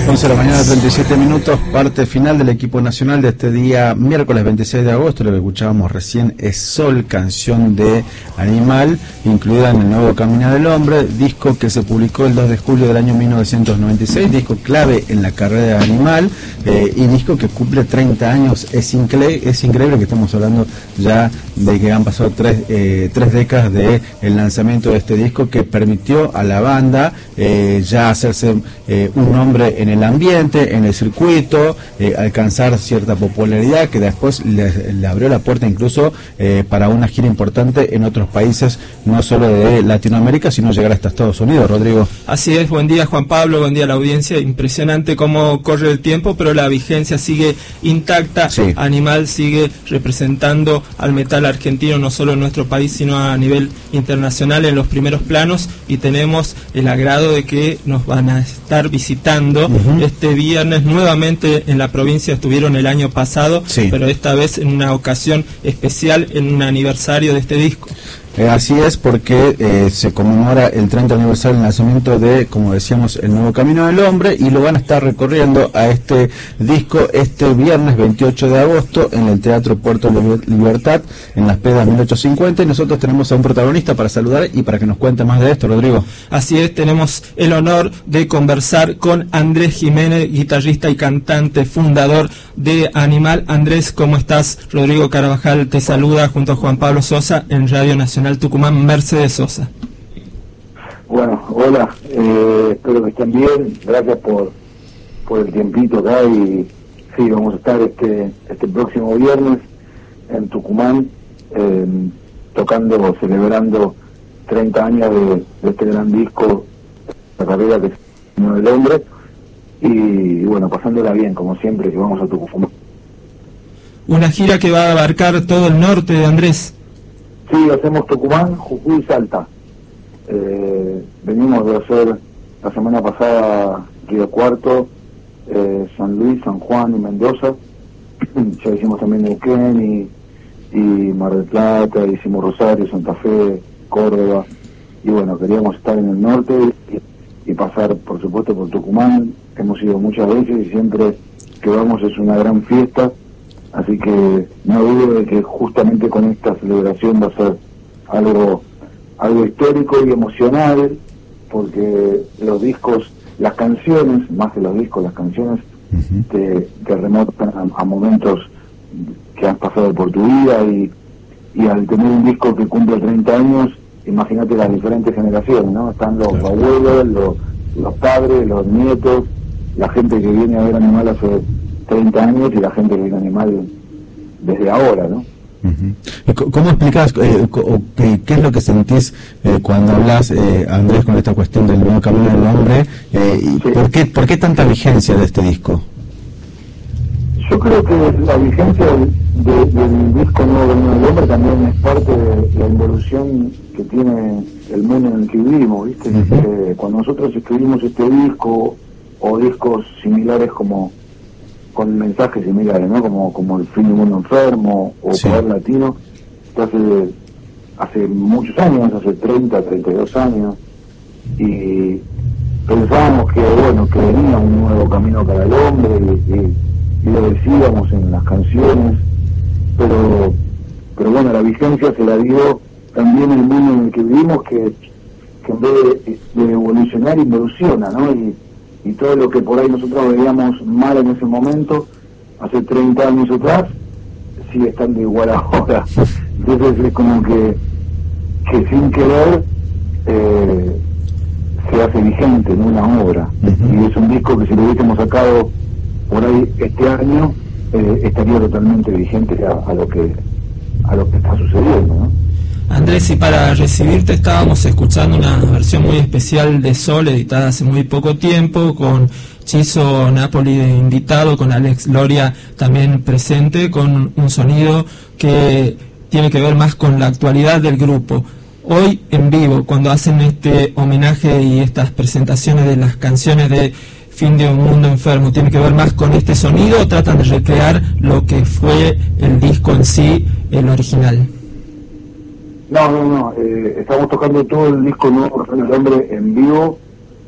11 de la mañana, 37 minutos, parte final del equipo nacional de este día, miércoles 26 de agosto. Lo que escuchábamos recién es Sol, canción de Animal, incluida en el nuevo Camino del Hombre, disco que se publicó el 2 de julio del año 1996, disco clave en la carrera de Animal, y disco que cumple 30 años. Es increíble que estamos hablando ya de que han pasado tres décadas de el lanzamiento de este disco, que permitió a la banda ya hacerse un nombre en el ambiente, en el circuito, alcanzar cierta popularidad que después le abrió la puerta incluso para una gira importante en otros países, no solo de Latinoamérica, sino llegar hasta Estados Unidos. Rodrigo. Así es, buen día Juan Pablo, buen día a la audiencia. Impresionante cómo corre el tiempo, pero la vigencia sigue intacta. Sí. Animal sigue representando al metal argentino, no solo en nuestro país, sino a nivel internacional en los primeros planos, y tenemos el agrado de que nos van a estar visitando este viernes nuevamente en la provincia. Estuvieron el año pasado, sí, pero esta vez en una ocasión especial, en un aniversario de este disco. Así es, porque se conmemora el 30 aniversario del lanzamiento de, como decíamos, el nuevo Camino del Hombre, y lo van a estar recorriendo a este disco este viernes 28 de agosto en el Teatro Puerto Libertad, en Las Pedas 1850, y nosotros tenemos a un protagonista para saludar y para que nos cuente más de esto, Rodrigo. Así es, tenemos el honor de conversar con Andrés Jiménez, guitarrista y cantante, fundador de Animal. Andrés, ¿cómo estás? Rodrigo Carvajal te saluda junto a Juan Pablo Sosa en Radio Nacional Tucumán. Mercedes Sosa. Bueno, hola, espero que estén bien, gracias por el tiempito acá, y sí, vamos a estar este próximo viernes en Tucumán, tocando, celebrando 30 años de este gran disco, la carrera que es el Camino del Hombre, y bueno, pasándola bien, como siempre, que vamos a Tucumán. Una gira que va a abarcar todo el norte de Andrés. Sí, hacemos Tucumán, Jujuy y Salta. Venimos de hacer la semana pasada Río Cuarto, San Luis, San Juan y Mendoza. Ya hicimos también Neuquén y Mar del Plata, hicimos Rosario, Santa Fe, Córdoba. Y bueno, queríamos estar en el norte y pasar, por supuesto, por Tucumán. Hemos ido muchas veces y siempre que vamos es una gran fiesta. Así que no dudo de que justamente con esta celebración va a ser algo histórico y emocional, porque los discos, las canciones, más que los discos, las canciones te remontan a momentos que has pasado por tu vida, y al tener un disco que cumple 30 años, imagínate las diferentes generaciones, ¿no? Están los abuelos, los padres, los nietos, la gente que viene a ver Animal hace 30 años y la gente que viene a Animal desde ahora, ¿no? ¿Cómo explicás, qué es lo que sentís cuando hablas, Andrés, con esta cuestión del nuevo Camino del Hombre, y sí, ¿por qué tanta vigencia de este disco? Yo creo que la vigencia del disco nuevo Camino del Hombre también es parte de la evolución que tiene el mundo en el que vivimos, ¿viste? Cuando nosotros escribimos este disco, o discos similares con mensajes similares, ¿no? Como El fin del mundo enfermo, o sí, Poder Latino, que hace muchos años, hace 30, 32 años, y pensábamos que venía un nuevo camino para el hombre, y lo decíamos en las canciones, pero bueno, la vigencia se la dio también el mundo en el que vivimos, que en vez de evolucionar, involuciona, ¿no? Y todo lo que por ahí nosotros veíamos mal en ese momento, hace 30 años atrás, sigue estando igual ahora. Entonces es como que sin querer se hace vigente en una obra. Y es un disco que si lo hubiésemos sacado por ahí este año, estaría totalmente vigente a lo que está sucediendo, ¿no? Andrés, y para recibirte estábamos escuchando una versión muy especial de Sol, editada hace muy poco tiempo, con Chizo Napoli de invitado, con Alex Loria también presente, con un sonido que tiene que ver más con la actualidad del grupo. Hoy en vivo, cuando hacen este homenaje y estas presentaciones de las canciones de Fin de un mundo enfermo, ¿tiene que ver más con este sonido o tratan de recrear lo que fue el disco en sí, el original? No, estamos tocando todo el disco nuevo del hombre en vivo,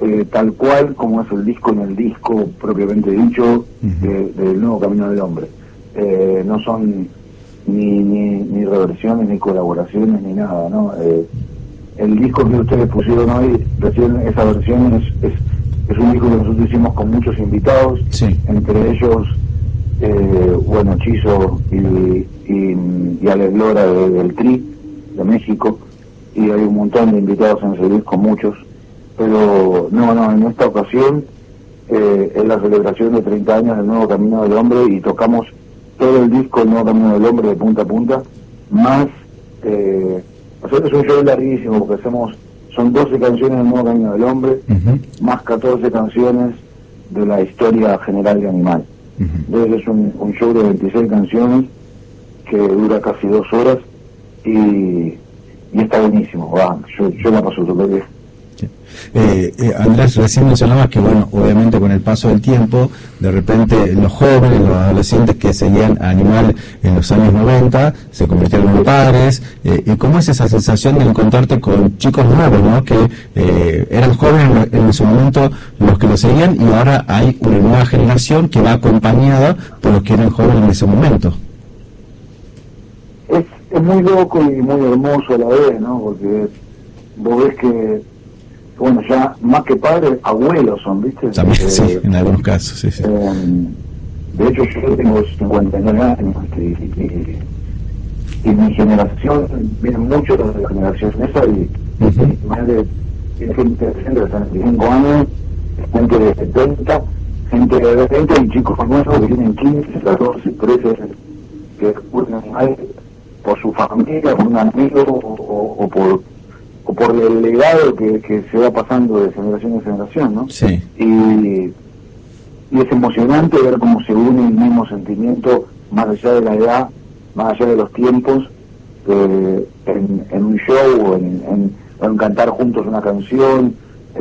tal cual como es el disco en el disco propiamente dicho del Nuevo Camino del Hombre. No son ni reversiones, ni colaboraciones, ni nada, ¿no? El disco que ustedes pusieron hoy, recién esa versión es un disco que nosotros hicimos con muchos invitados, sí. Entre ellos, bueno, Chizo y Alex Lora del Tri, de México, y hay un montón de invitados en ese disco, muchos, pero no, en esta ocasión es la celebración de 30 años del Nuevo Camino del Hombre y tocamos todo el disco del Nuevo Camino del Hombre de punta a punta, más, nosotros es un show larguísimo porque son 12 canciones del Nuevo Camino del Hombre, más 14 canciones de la historia general de Animal. Entonces es un show de 26 canciones que dura casi 2 horas y está buenísimo, yo la paso súper bien. Andrés, recién mencionabas que, bueno, obviamente con el paso del tiempo, de repente los jóvenes, los adolescentes que seguían a Animal en los años 90, se convirtieron en padres, y cómo es esa sensación de encontrarte con chicos nuevos, ¿no? Que eran jóvenes en su momento los que lo seguían, y ahora hay una nueva generación que va acompañada por los que eran jóvenes en ese momento. Es muy loco y muy hermoso a la vez, ¿no? Porque vos ves que, bueno, ya más que padres, abuelos son, ¿viste? También, sí, en algunos casos, sí. De hecho, yo tengo 59 años y mi generación, vienen muchos de la generación esa y más de gente de 65 años, gente de 70, gente de 20 y chicos nuevos que tienen 15, 14, 13, que escuchan mal por su familia, por un amigo o por el legado que se va pasando de generación en generación, ¿no? Sí. Y es emocionante ver cómo se une el mismo sentimiento, más allá de la edad, más allá de los tiempos, en un show o en cantar juntos una canción,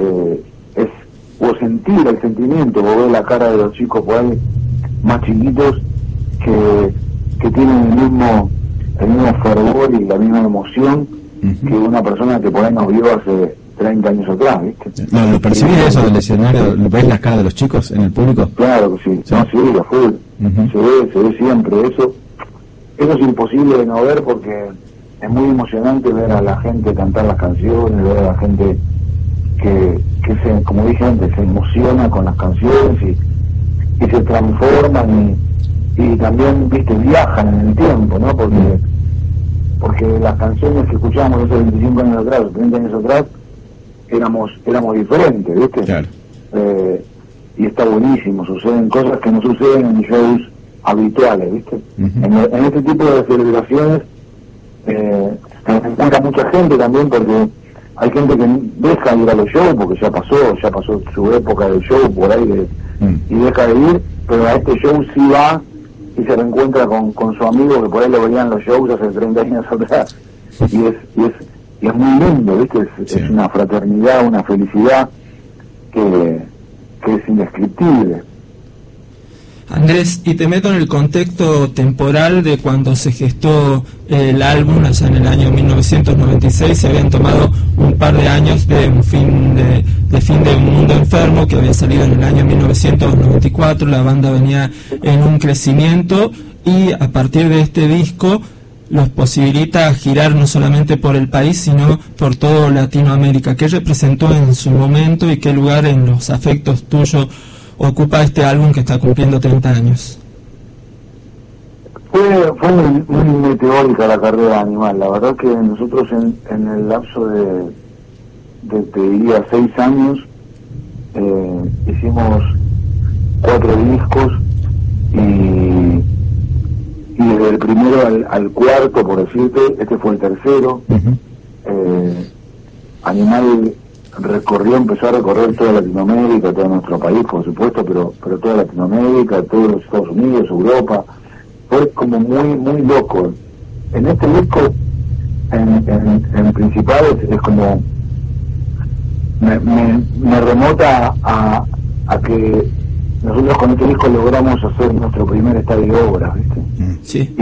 o sentir el sentimiento, o ver la cara de los chicos por ahí más chiquitos que tienen el mismo fervor y la misma emoción que una persona que por ahí nos vio hace 30 años atrás, ¿viste? ¿Lo percibís eso del escenario? ¿Ves las caras de los chicos en el público? Claro que sí, no, sí, a full. Se ve siempre eso. Eso es imposible de no ver porque es muy emocionante ver a la gente cantar las canciones, ver a la gente que se, como dije antes, se emociona con las canciones y se transforman y también, viste, viajan en el tiempo, ¿no? Porque las canciones que escuchábamos hace 25 años atrás, 30 años atrás, éramos diferentes, ¿viste? Claro. Y está buenísimo, suceden cosas que no suceden en shows habituales, ¿viste? En este tipo de celebraciones se encuentra mucha gente también, porque hay gente que deja de ir a los shows porque ya pasó su época del show por ahí y deja de ir, pero a este show sí va y se reencuentra con su amigo que por ahí lo veían en los shows hace 30 años atrás y es muy lindo, ¿viste? Es una fraternidad, una felicidad que es indescriptible. Andrés, y te meto en el contexto temporal de cuando se gestó el álbum allá en el año 1996. Se habían tomado un par de años de fin de un mundo enfermo que había salido en el año 1994. La banda venía en un crecimiento y a partir de este disco los posibilita girar no solamente por el país sino por todo Latinoamérica. ¿Qué representó en su momento y qué lugar en los afectos tuyos ocupa este álbum que está cumpliendo 30 años? Fue muy meteórica la carrera de Animal. La verdad que nosotros en el lapso de te diría 6 años hicimos 4 discos y desde el primero al cuarto, por decirte, este fue el tercero. Animal empezó a recorrer toda Latinoamérica, todo nuestro país, por supuesto, pero toda Latinoamérica, todos los Estados Unidos, Europa. Fue como muy loco. En este disco, en principal, es como me remota a que nosotros con este disco logramos hacer nuestro primer estadio de obras, ¿viste? Sí.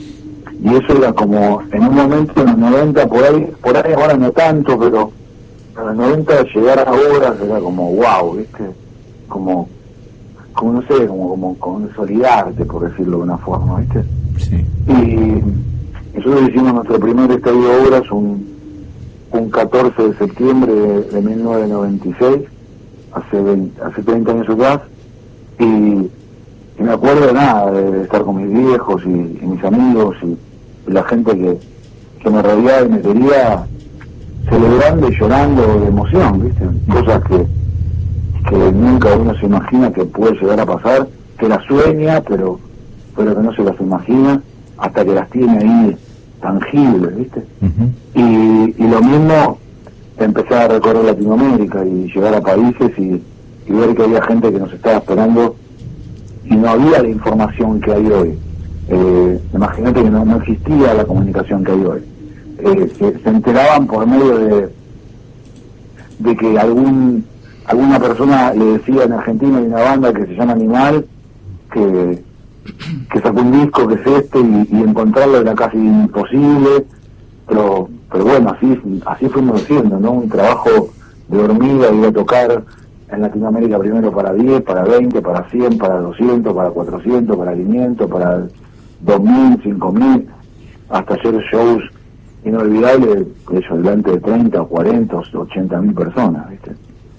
Y eso era como en un momento en los 90, por ahí ahora no tanto, pero en los 90 llegar a obras era como wow, ¿viste? Como no sé, como consolidarte, por decirlo de una forma, ¿viste? Sí. Y nosotros hicimos nuestro primer estadio de obras un 14 de septiembre de 1996, hace 30 años atrás, y me acuerdo de nada, de estar con mis viejos y mis amigos y la gente que me rodeaba y me quería, celebrando y llorando de emoción, ¿viste? Cosas que nunca uno se imagina que puede llegar a pasar, que las sueña, pero que no se las imagina, hasta que las tiene ahí tangibles, ¿viste? Uh-huh. Y lo mismo, empezar a recorrer Latinoamérica y llegar a países y ver que había gente que nos estaba esperando y no había la información que hay hoy. Imagínate que no existía la comunicación que hay hoy. Se enteraban por medio de que alguna persona le decía en Argentina, hay una banda que se llama Animal, que sacó un disco que es este, y encontrarlo era casi imposible, pero bueno, así fuimos haciendo, ¿no? Un trabajo de hormiga, ir a tocar en Latinoamérica primero para 10, para 20, para 100, para 200, para 400, para 500, para 2000, 5000, hasta hacer shows inolvidables, eso, delante de 30, 40, 80.000 personas, ¿viste?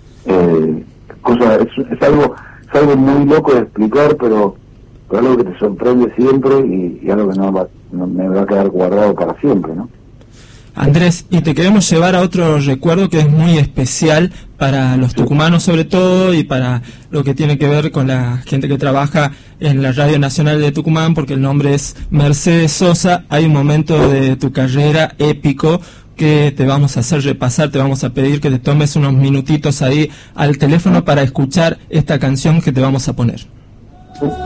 Es algo muy loco de explicar, pero algo que te sorprende siempre y algo que no me va a quedar guardado para siempre, ¿no? Andrés, y te queremos llevar a otro recuerdo que es muy especial para los tucumanos sobre todo, y para lo que tiene que ver con la gente que trabaja en la Radio Nacional de Tucumán, porque el nombre es Mercedes Sosa. Hay un momento de tu carrera épico que te vamos a hacer repasar, te vamos a pedir que te tomes unos minutitos ahí al teléfono para escuchar esta canción que te vamos a poner.